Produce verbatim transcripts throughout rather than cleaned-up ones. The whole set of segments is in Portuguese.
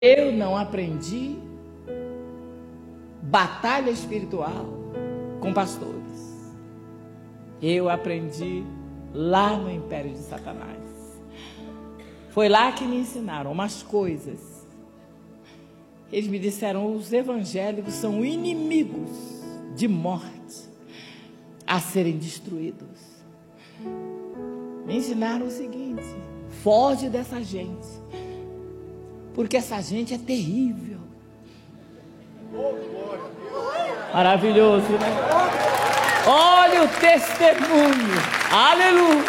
Eu não aprendi batalha espiritual com pastores. Eu aprendi lá no império de Satanás. Foi lá que me ensinaram umas coisas. Eles me disseram: os evangélicos são inimigos de morte a serem destruídos. Me ensinaram o seguinte: foge dessa gente, porque essa gente é terrível. Maravilhoso, né? Olha o testemunho. Aleluia.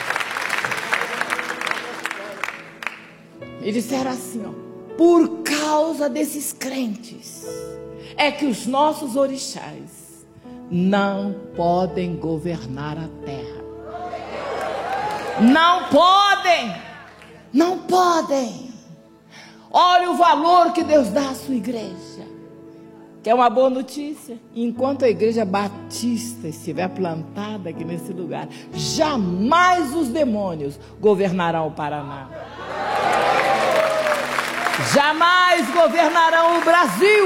E disseram assim, ó: por causa desses crentes é que os nossos orixás não podem governar a terra. Não podem. Não podem. Olha o valor que Deus dá à sua igreja. Que é uma boa notícia. Enquanto a igreja batista estiver plantada aqui nesse lugar, jamais os demônios governarão o Paraná. Jamais governarão o Brasil.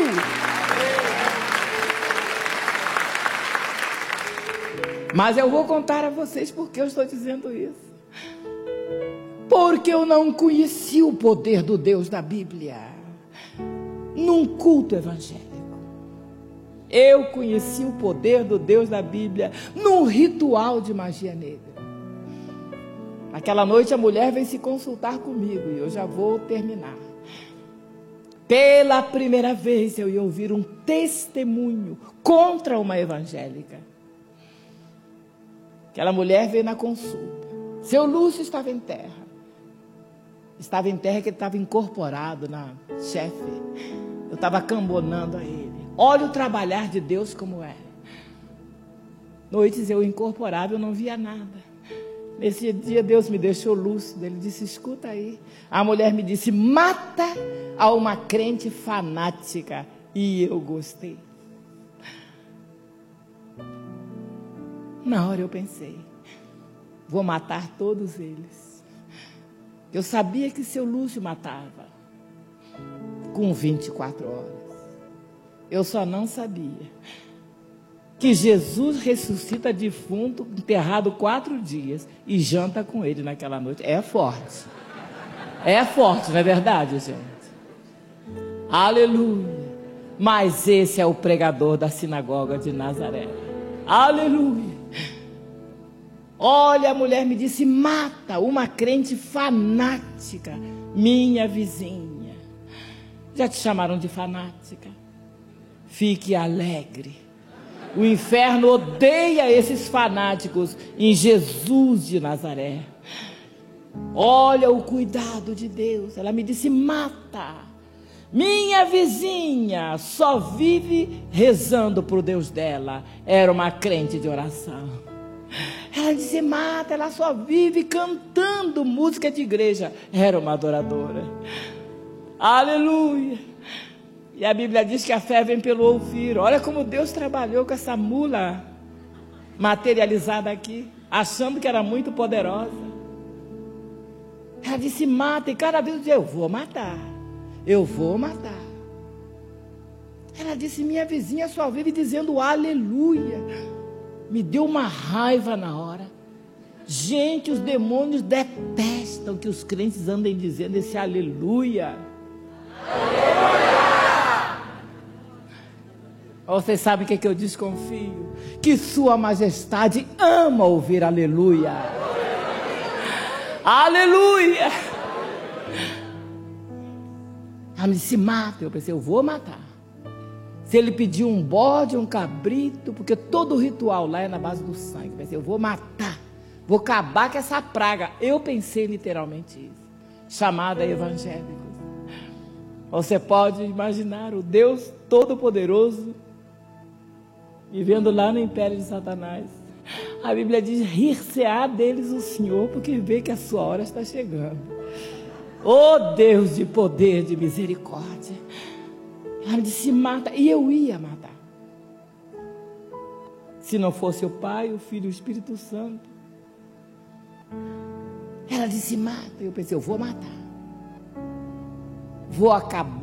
Mas eu vou contar a vocês por que eu estou dizendo isso. Porque eu não conheci o poder do Deus da Bíblia num culto evangélico. Eu conheci o poder do Deus da Bíblia num ritual de magia negra. Naquela noite a mulher veio se consultar comigo e eu já vou terminar. Pela primeira vez eu ia ouvir um testemunho contra uma evangélica. Aquela mulher veio na consulta. Seu Lúcio estava em terra. Estava em terra que ele estava incorporado na chefe. Eu estava cambonando a ele. Olha o trabalhar de Deus como é. Noites eu incorporava, eu não via nada. Nesse dia Deus me deixou lúcido. Ele disse: escuta aí. A mulher me disse: mata a uma crente fanática. E eu gostei. Na hora eu pensei: vou matar todos eles. Eu sabia que seu Lúcio matava com vinte e quatro horas. Eu só não sabia que Jesus ressuscita defunto, enterrado quatro dias, e janta com ele naquela noite. É forte. É forte, não é verdade, gente? Aleluia. Mas esse é o pregador da sinagoga de Nazaré. Aleluia. Olha, a mulher me disse: mata uma crente fanática, minha vizinha. Já te chamaram de fanática? Fique alegre. O inferno odeia esses fanáticos em Jesus de Nazaré. Olha o cuidado de Deus. Ela me disse: mata. Minha vizinha só vive rezando para o Deus dela. Era uma crente de oração. Ela disse: mata, ela só vive cantando música de igreja. Era uma adoradora. Aleluia. E a Bíblia diz que a fé vem pelo ouvir. Olha como Deus trabalhou com essa mula materializada aqui, achando que era muito poderosa. Ela disse: mata. E cada vez eu dizia: eu vou matar. Eu vou matar. Ela disse: minha vizinha só vive dizendo aleluia. Me deu uma raiva na hora. Gente, os demônios detestam que os crentes andem dizendo esse aleluia. Aleluia! Vocês sabem o que, é que eu desconfio? Que Sua Majestade ama ouvir aleluia. Aleluia! Ela me disse: mata. Eu pensei: eu vou matar. Se ele pedir um bode, um cabrito, porque todo o ritual lá é na base do sangue. Eu pensei: eu vou matar, vou acabar com essa praga. Eu pensei literalmente isso, chamada evangélico. Você pode imaginar o Deus Todo-Poderoso vivendo lá no império de Satanás. A Bíblia diz: rir-se-á deles o Senhor, porque vê que a sua hora está chegando. Oh Deus de poder, de misericórdia. Ela me disse: mata. E eu ia matar. Se não fosse o Pai, o Filho e o Espírito Santo. Ela disse: mata. Eu pensei: eu vou matar. vou acabar